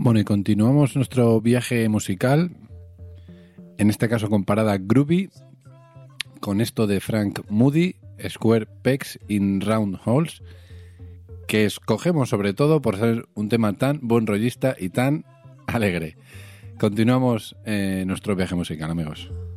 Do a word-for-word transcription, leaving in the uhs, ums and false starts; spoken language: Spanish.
Bueno, y continuamos nuestro viaje musical, en este caso con parada groovy, con esto de Frank Moody, Square Pegs in Round Holes, que escogemos sobre todo por ser un tema tan buen rollista y tan alegre. Continuamos eh, nuestro viaje musical, amigos.